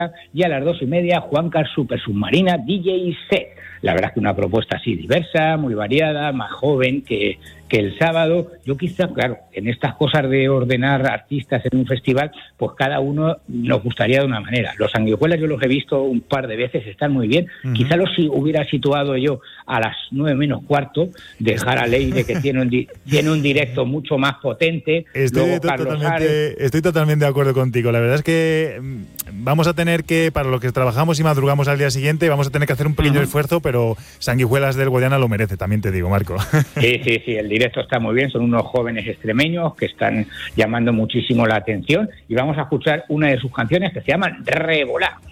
y a las 2:30 Juancar Super Submarina DJ set. La verdad es que una propuesta así diversa, muy variada, más joven que el sábado. Yo quizá, claro, en estas cosas de ordenar artistas en un festival, pues cada uno nos gustaría de una manera. Los Sanguijuelas yo los he visto un par de veces, están muy bien. Uh-huh. Quizá los hubiera situado yo a las 9 menos cuarto, dejar a Leire, que tiene un directo mucho más potente. Estoy totalmente de acuerdo contigo. La verdad es que vamos a tener que, para los que trabajamos y madrugamos al día siguiente, vamos a tener que hacer un pequeño esfuerzo, pero Sanguijuelas del Guadiana lo merece, también te digo, Marco. Sí, el directo está muy bien, son unos jóvenes extremeños que están llamando muchísimo la atención y vamos a escuchar una de sus canciones que se llama Revolá.